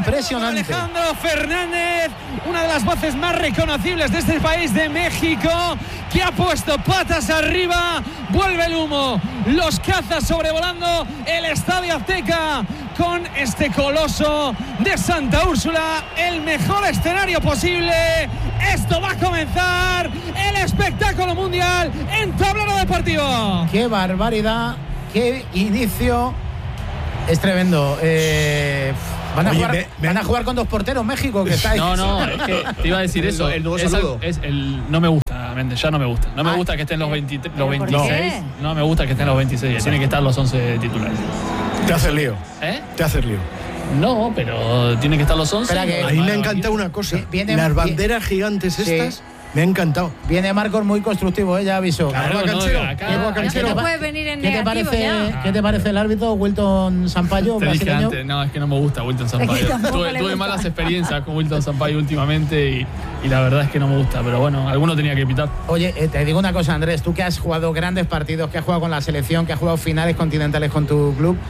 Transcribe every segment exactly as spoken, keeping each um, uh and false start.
impresionante. Alejandro Fernández, una de las voces más reconocibles de este país de México, que ha puesto patas arriba. Vuelve el humo, los cazas sobrevolando el Estadio Azteca con este coloso de Santa Úrsula, el mejor escenario posible. Esto va a comenzar el espectáculo mundial en Tablero Deportivo. ¡Qué barbaridad! ¡Qué inicio! Es tremendo. Eh, van, a Oye, jugar, me, me van han... a jugar con dos porteros México, que está ahí. No, no, es que te iba a decir eso. El nuevo es saludo. el, es el, no me gusta, Méndez, ya no me gusta. No me Ah, gusta que estén los, veinte, los ¿por veintiséis. qué? No me gusta que estén los veintiséis. Tienen que estar los once titulares. Te haces lío. ¿Eh? Te haces lío. No, pero tienen que estar los once. Espera que- A mí me ha encantado una cosa. Viene- Las banderas gigantes Sí. estas me ha encantado. Viene Marcos muy constructivo, ¿eh? Ya avisó. Claro, Arroba no, canchero. acá- Arroba Ya que canchero. no puede venir en ¿Qué te negativo parece, ya. ¿qué te parece el árbitro Wilton Sampaio, Te dije brasileño? antes, no, es que no me gusta Wilton Es Sampaio. que tampoco Tuve, le tuve gusta. malas experiencias con Wilton Sampaio últimamente y, y la verdad es que no me gusta. Pero bueno, alguno tenía que pitar. Oye, eh, te digo una cosa, Andrés, tú que has jugado grandes partidos, que has jugado con la selección, que has jugado finales continentales con tu club,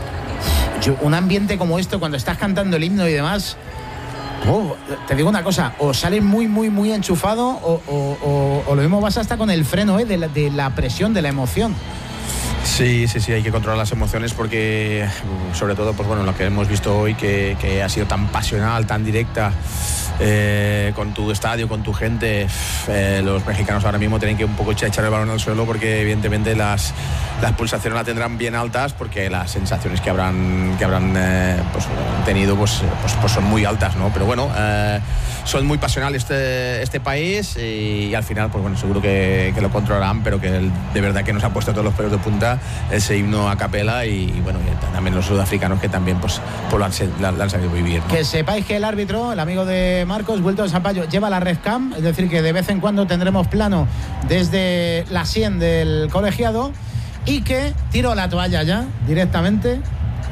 yo- un ambiente como esto, cuando estás cantando el himno y demás, oh, te digo una cosa, o sales muy, muy, muy enchufado o, o- o- o lo mismo vas hasta con el freno, ¿eh? de, la, de la presión, de la emoción. Sí, sí, sí, hay que controlar las emociones porque, sobre todo, pues bueno, lo que hemos visto hoy, que, que ha sido tan pasional, tan directa, eh, con tu estadio, con tu gente, eh, los mexicanos ahora mismo tienen que un poco echar el balón al suelo porque evidentemente las, las pulsaciones las tendrán bien altas porque las sensaciones que habrán, que habrán eh, pues, tenido pues, pues, pues son muy altas, ¿no? Pero bueno, eh, son muy pasionales este, este país y, y al final, pues bueno, seguro que, que lo controlarán, pero que el, de verdad que nos ha puesto todos los pelos de punta ese himno a capela y, y bueno, y también los sudafricanos que también pues, pues lo, han, la, la han sabido vivir, ¿no? Que sepáis que el árbitro, el amigo de Marcos, Wilton Sampaio, lleva la Redcam, es decir, que de vez en cuando tendremos plano desde la sien del colegiado y que tiro la toalla ya directamente.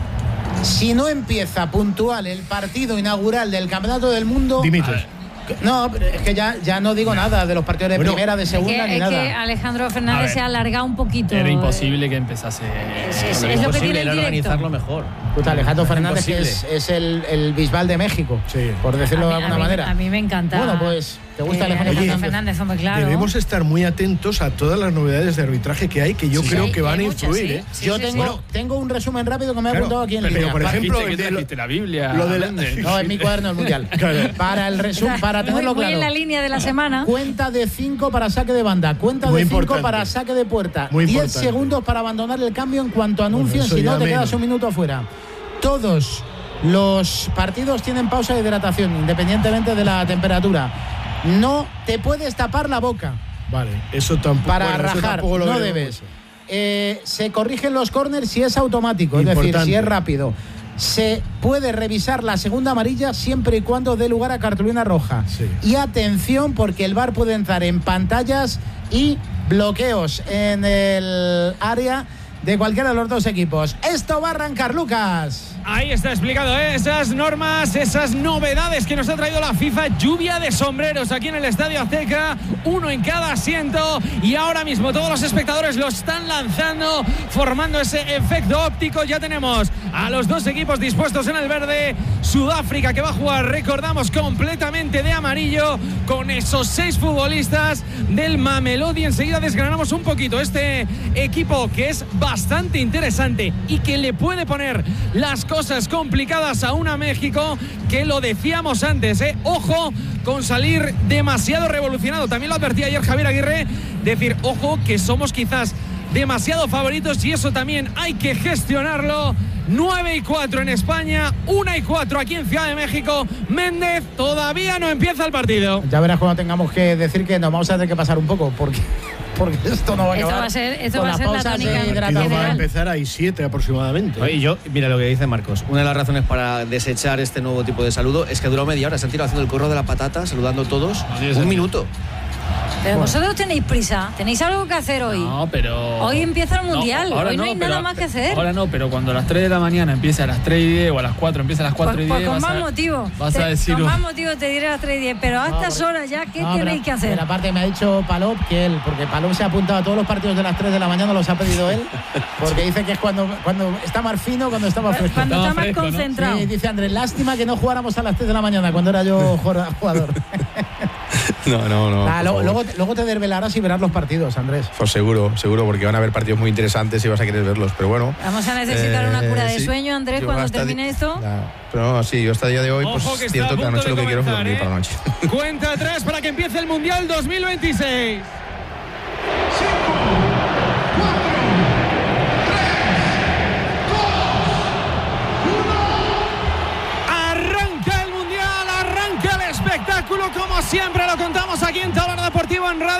Si no empieza puntual el partido inaugural del Campeonato del Mundo, Dimites. no, pero es que ya, ya no digo nada de los partidos de Bueno, primera, de Es segunda que, ni es nada. que Alejandro A Fernández ver, se ha alargado un poquito. Era imposible que empezase. Es- es- es lo que tiene el directo. organizarlo mejor. Puta, Alejandro Fernández, que es, Imposible. es el, el Bisbal de México, Sí. por decirlo A de mí- alguna a mí- manera. A mí me encanta. Bueno, pues, ¿te gusta eh, Alejandro Alejandro Fernández? Fernández? Hombre, claro. Debemos estar muy atentos a todas las novedades de arbitraje que hay, que yo Sí, creo hay- que van hay a muchas, influir. sí. ¿eh? Sí, Yo sí, tengo, sí. tengo un resumen rápido que me ha Claro, apuntado aquí en pero, línea. por ejemplo, ¿Trajiste, de ¿qué lo- trajiste? La Biblia. lo de la- Méndez. No, es mi cuaderno, el mundial. Claro. Para el resumen, para Muy, tenerlo muy en la claro. línea de la semana. Cuenta de cinco para saque de banda, cuenta Muy de cinco importante. para saque de puerta, Muy diez importante. segundos para abandonar el cambio en cuanto anuncien, eso si no ya te menos. quedas un minuto afuera. Todos los partidos tienen pausa de hidratación, independientemente de la temperatura. No te puedes tapar la boca Vale, eso tampoco. para bueno, eso rajar, tampoco lo no veremos. debes. Eh, se corrigen los corners si es automático, es decir, Importante. si es rápido. Se puede revisar la segunda amarilla siempre y cuando dé lugar a cartulina roja. Sí. Y atención, porque el V A R puede entrar en pantallas y bloqueos en el área de cualquiera de los dos equipos. Esto va a arrancar, Lucas. Ahí está explicado, ¿eh? Esas normas, esas novedades que nos ha traído la FIFA. Lluvia de sombreros aquí en el Estadio Azteca, uno en cada asiento, y ahora mismo todos los espectadores lo están lanzando, formando ese efecto óptico. Ya tenemos a los dos equipos dispuestos en el verde. Sudáfrica, que va a jugar, recordamos, completamente de amarillo, con esos seis futbolistas del Mamelodi. Enseguida desgranamos un poquito este equipo, que es bastante interesante y que le puede poner las cosas complicadas a una México, que lo decíamos antes, ¿eh? Ojo con salir demasiado revolucionado. También lo advertía ayer Javier Aguirre, decir, ojo, que somos quizás demasiado favoritos, y eso también hay que gestionarlo. nueve y cuatro en España, una y cuatro aquí en Ciudad de México. Méndez, todavía no empieza el partido. Ya verás cuando tengamos que decir que nos vamos a tener que pasar un poco, porque, porque esto no va a Esto acabar. va a ser- esto con va a las ser la pausas tónica de Y hidratación. no va a general. empezar ahí siete aproximadamente. Oye, y yo, mira lo que dice Marcos. Una de las razones para desechar este nuevo tipo de saludo es que ha durado media hora. Se han tirado haciendo el curro de la patata, saludando todos. No tiene Un sentido. minuto. Pero vosotros tenéis prisa, tenéis algo que hacer hoy. No, pero. Hoy empieza el Mundial, ahora hoy no, hay pero- nada más que hacer. Ahora no, pero cuando a las tres de la mañana empieza a las tres y diez o a las cuatro empieza a las cuatro Pues, y pues diez. con vas más a- motivo. Vas Te- a decir. con "Uf". más motivo te diré a las tres y diez, pero a No, estas porque- horas ya, ¿qué No, tenéis pero- que hacer? Pero aparte me ha dicho Palop que él, porque Palop se ha apuntado a todos los partidos de las tres de la mañana, los ha pedido él, porque dice que es cuando, cuando está más fino, cuando está más fresco. Cuando Estaba está más fresco, ¿no? concentrado. Sí, dice Andrés, lástima que no jugáramos a las tres de la mañana cuando era yo jugador. No, no, no. Ah, por luego, favor. luego, luego te desvelarás y verás los partidos, Andrés. Pues seguro, seguro, porque van a haber partidos muy interesantes y vas a querer verlos, pero bueno. Vamos a necesitar una cura de Eh, sí. sueño, Andrés, Yo cuando hasta termine di- esto. Ya, pero no, sí, yo hasta el día de hoy, pues Ojo es que está cierto a que la punto noche de lo que quiero es comenzar, dormir ¿eh? para la noche. Cuenta atrás para que empiece el Mundial dos mil veintiséis. Arranca el Mundial, arranca el espectáculo como siempre lo contamos aquí en Tablero Deportivo en Radio.